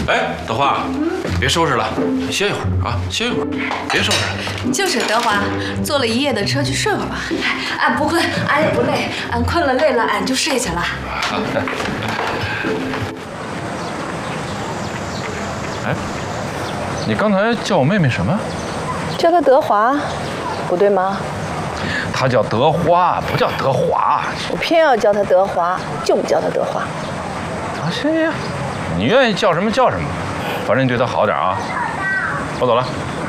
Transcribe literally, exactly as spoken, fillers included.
哎，德华，别收拾了，歇一会儿啊，歇一会儿，别收拾了。 就是德华，坐了一夜的车，去睡会儿吧。俺不困，俺也不累，俺困了累了，俺就睡去了。 哎，你刚才叫我妹妹什么？ 叫她德华，不对吗？ 她叫德花，不叫德华。 我偏要叫她德华，就不叫她德华。 啊，行行，你愿意叫什么叫什么，反正你对她好点啊。我走了。